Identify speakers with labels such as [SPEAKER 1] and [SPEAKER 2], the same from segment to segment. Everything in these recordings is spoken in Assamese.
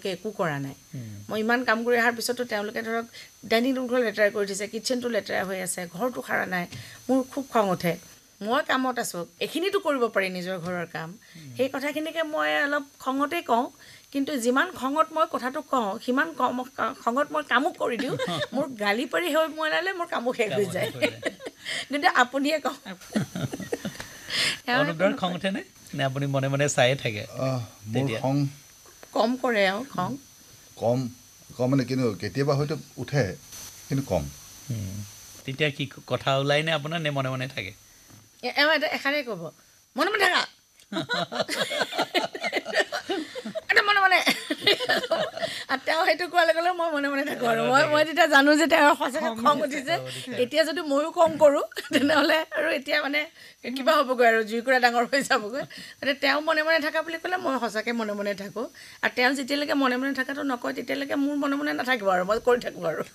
[SPEAKER 1] তেওঁলোকে একো কৰা নাই মই ইমান কাম কৰি অহাৰ পিছতো তেওঁলোকে ধৰক ডাইনিং ৰুমখন লেতেৰা কৰি দিছে কিটচেনটো লেতেৰা হৈ আছে ঘৰটো সাৰা নাই মোৰ খুব খং উঠে মই কামত আছোঁ এইখিনিতো কৰিব পাৰি নিজৰ ঘৰৰ কাম সেই কথাখিনিকে মই অলপ খঙতেই কওঁ কিন্তু যিমান খঙত মই কথাটো কওঁ সিমান খঙত মই কামো কৰি দিওঁ মোৰ গালি পাৰি হৈ মনালে মোৰ কামো শেষ হৈ যায় কিন্তু আপুনিয়ে কওঁ
[SPEAKER 2] অনুগ্ৰহ খং উঠেনে নে আপুনি মনে মনে চায়ে থাকে
[SPEAKER 3] মোৰ খং
[SPEAKER 1] কম কৰে আৰু খং
[SPEAKER 3] কম মানে কিন্তু কেতিয়াবা হয়তো উঠে কিন্তু কম
[SPEAKER 2] তেতিয়া কি কথা ওলাই নে আপোনাৰ নে মনে মনে থাকে
[SPEAKER 1] এষাৰে ক'ব মনে মনে থাকা এটা মনে মনে আৰু তেওঁ সেইটো কোৱাৰ লগে লগে মই মনে মনে থাকোঁ আৰু মই তেতিয়া জানো যে তেওঁৰ সঁচাকৈ খং উঠিছে এতিয়া যদি ময়ো খং কৰোঁ তেনেহ'লে আৰু এতিয়া মানে কিবা হ'বগৈ আৰু জুইকুৰা ডাঙৰ হৈ যাবগৈ গতিকে তেওঁ মনে মনে থকা বুলি ক'লে মই সঁচাকৈ মনে মনে থাকোঁ আৰু তেওঁ যেতিয়ালৈকে মনে মনে থকাটো নকয় তেতিয়ালৈকে মোৰ মনে মনে নাথাকিব আৰু মই কৰি থাকোঁ আৰু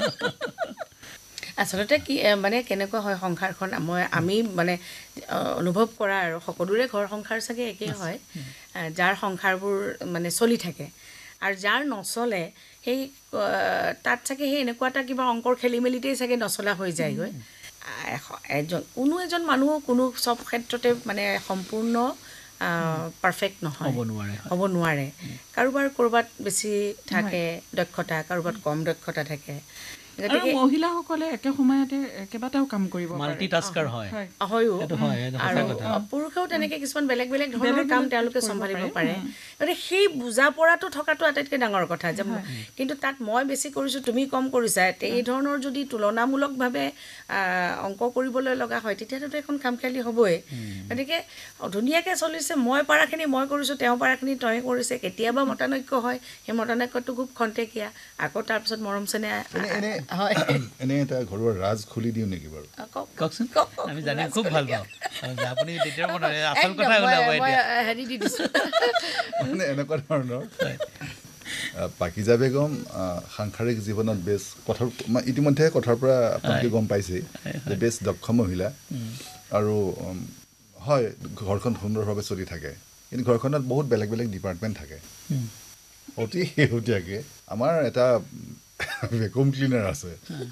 [SPEAKER 1] আচলতে কি মানে কেনেকুৱা হয় সংসাৰখন আমি মানে অনুভৱ কৰা আৰু সকলোৰে ঘৰ সংসাৰ চাগে একেই হয় যাৰ সংসাৰবোৰ মানে চলি থাকে আৰু যাৰ নচলে সেই তাত চাগে সেই এনেকুৱা এটা কিবা অংকৰ খেলি মেলিতেই চাগে নচলা হৈ যায়গৈ কোনো এজন মানুহ কোনো চব ক্ষেত্ৰতে মানে সম্পূৰ্ণ পাৰফেক্ট নহয় হ'ব নোৱাৰে কাৰোবাৰ ক'ৰবাত বেছি থাকে দক্ষতা কাৰোবাত কম দক্ষতা থাকে
[SPEAKER 4] গতিকে মহিলাসকলে একে সময়তে কেইবাটাও কাম কৰিব পাৰে
[SPEAKER 2] মাল্টিটাস্কাৰ হয়
[SPEAKER 1] হয়ো আৰু পুৰুষেও তেনেকৈ কিছুমান বেলেগ বেলেগ ধৰণৰ কাম তেওঁলোকে চম্ভালিব পাৰে গতিকে সেই বুজা পৰাটো থকাটো আটাইতকৈ ডাঙৰ কথা যে কিন্তু তাত মই বেছি কৰিছোঁ তুমি কম কৰিছা এই ধৰণৰ যদি তুলনামূলকভাৱে অংক কৰিবলৈ লগা হয় তেতিয়াতো এখন কাম খেলি হ'বই গতিকে ধুনীয়াকৈ চলিছে মই পাৰাখিনি মই কৰিছোঁ তেওঁ পাৰাখিনি তয়ে কৰিছে কেতিয়াবা মতানৈক্য হয় সেই মতানৈক্যটো খুব খন্তেকীয়া আকৌ তাৰপিছত মৰম চেনেহ
[SPEAKER 3] এনে এটা ঘৰুৱা ৰাজ খুলি দিওঁ নেকি বাৰু
[SPEAKER 2] কওকচোন আমি জানি খুব ভাল পাওঁ আপুনি তেতিয়া আচল কথা ওলাব এতিয়া
[SPEAKER 1] হেৰি দি দিছোঁ
[SPEAKER 3] মানে এনেকুৱা ধৰণৰ পাকিজা বেগম সাংসাৰিক জীৱনত বেছ কথাৰ ইতিমধ্যে কথাৰ পৰা আপোনালোকে গম পাইছেই যে বেছ দক্ষ মহিলা আৰু হয় ঘৰখন সুন্দৰভাৱে চলি থাকে কিন্তু ঘৰখনত বহুত বেলেগ বেলেগ ডিপাৰ্টমেণ্ট থাকে অতি শেহতীয়াকৈ আমাৰ এটা ভেকুম ক্লিনাৰ আছে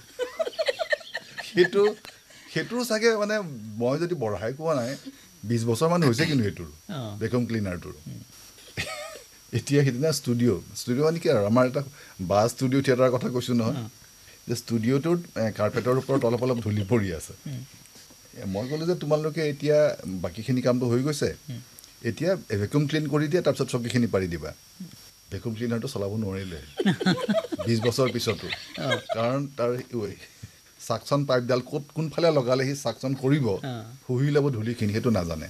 [SPEAKER 3] সেইটোৰ চাগে মানে মই যদি বঢ়াই কোৱা নাই 20 বছৰমান হৈছে কিন্তু সেইটোৰ ভেকুম ক্লিনাৰটোৰ এতিয়া সেইদিনা ষ্টুডিঅ' মানে কি আৰু আমাৰ এটা ষ্টুডিঅ' থিয়েটাৰৰ কথা কৈছোঁ নহয় যে ষ্টুডিঅ'টোত কাৰ্পেটৰ ওপৰত অলপ অলপ ধূলি পৰি আছে মই ক'লোঁ যে তোমালোকে এতিয়া বাকীখিনি কামটো হৈ গৈছে এতিয়া ভেকুম ক্লিন কৰি দিয়া তাৰপিছত চকীখিনি পাৰি দিবা ভেকুম ক্লিনাৰটো চলাব নোৱাৰিলে 20 বছৰ পিছতো কাৰণ তাৰ চাকচন পাইপডাল ক'ত কোনফালে লগালে সি চাকচন কৰিব শুহি ল'ব ধূলিখিনি সেইটো নাজানে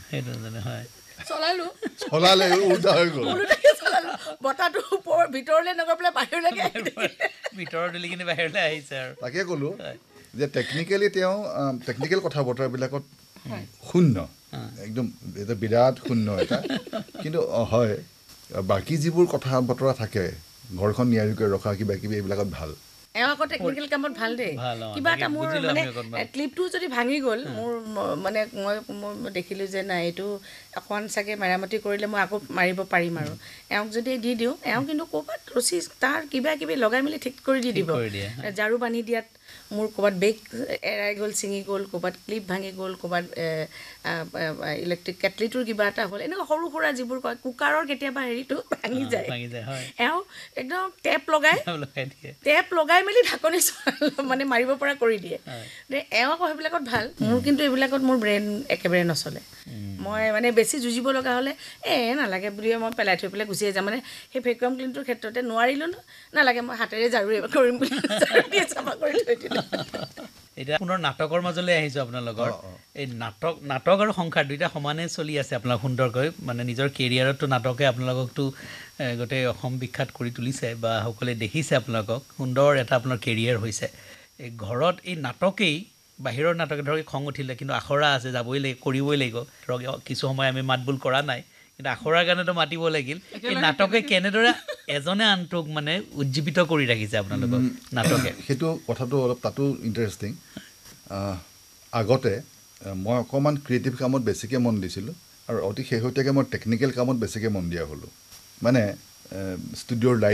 [SPEAKER 3] চলালে উল্টা হৈ গ'ল
[SPEAKER 1] বতাহটো ওপৰৰ ভিতৰলৈ নগৈ পেলাই বাহিৰলৈকে
[SPEAKER 2] ভিতৰৰ ধূলিখিনি বাহিৰলৈ আহিছে আৰু
[SPEAKER 3] তাকে ক'লোঁ যে টেকনিকেলি তেওঁ টেকনিকেল কথা বতৰাবিলাকত শূন্য একদম এটা বিৰাট শূন্য এটা কিন্তু হয় বাকী যিবোৰ কথা বতৰা থাকে ঘৰখন নিয়াৰিকৈ ৰখা কিবা কিবি এইবিলাকত ভাল
[SPEAKER 1] এওঁ আকৌ টেকনিকেল কামত ভাল দেই কিবা এটা মোৰ মানে ক্লিপটো যদি ভাঙি গ'ল মোৰ মানে মই দেখিলোঁ যে নাই এইটো অকণমান চাগে মেৰামতি কৰিলে মই আকৌ মাৰিব পাৰিম আৰু এওঁক যদি দি দিওঁ এওঁ কিন্তু ক'ৰবাত ৰচি তাৰ কিবা কিবি লগাই মেলি ঠিক কৰি দি দিব ঝাৰু বান্ধি দিয়াত মোৰ ক'ৰবাত বেগ এৰাই গ'ল ছিঙি গ'ল ক'ৰবাত ক্লিপ ভাঙি গ'ল ক'ৰবাত ইলেক্ট্ৰিক কেটলিটোৰ কিবা এটা হ'ল এনেকুৱা সৰু সুৰা যিবোৰ কয় কুকাৰৰ কেতিয়াবা হেৰিটো ভাঙি যায় এওঁ একদম টেপ লগাই মেলি ঢাকনি মানে মাৰিব পৰা কৰি দিয়ে এওঁ আকৌ সেইবিলাকত ভাল মোৰ কিন্তু এইবিলাকত মোৰ ব্ৰেইন একেবাৰে নচলে মই মানে বেছি যুঁজিব লগা হ'লে নালাগে বুলি মই পেলাই থৈ পেলাই গুচিয়ে যাম মানে সেই ভেকুৱাম ক্লিনটোৰ ক্ষেত্ৰতে নোৱাৰিলোঁ নালাগে মই হাতেৰে ঝাৰু কৰিম বুলি চাফা কৰি থৈ দিলোঁ
[SPEAKER 2] এতিয়া পুনৰ নাটকৰ মাজলৈ আহিছোঁ আপোনালোকৰ এই নাটক আৰু সংসাৰ দুইটা সমানে চলি আছে আপোনালোক সুন্দৰকৈ মানে নিজৰ কেৰিয়াৰতো নাটকে আপোনালোককতো গোটেই অসম বিখ্যাত কৰি তুলিছে বা সকলোৱে দেখিছে আপোনালোকক সুন্দৰ এটা আপোনাৰ কেৰিয়াৰ হৈছে এই ঘৰত এই নাটকেই বাহিৰৰ নাটকে ধৰক খং উঠিলে কিন্তু আখৰা আছে যাবই লাগিব কৰিবই লাগিব ধৰক কিছু সময় আমি মাতবোল কৰা নাই কিন্তু আখৰাৰ কাৰণেতো মাতিব লাগিল এই নাটকে কেনেদৰে এজনে আনটোক মানে উজ্জীৱিত কৰি ৰাখিছে আপোনালোকক নাটকে
[SPEAKER 3] সেইটো কথাটো অলপ তাতো ইণ্টাৰেষ্টিং আগতে মই অকণমান ক্ৰিয়েটিভ কামত বেছিকৈ মন দিছিলোঁ আৰু অতি শেহতীয়াকৈ মই টেকনিকেল কামত বেছিকৈ মন দিয়া হ'লোঁ মানে ষ্টুডিঅ'ৰ লাইট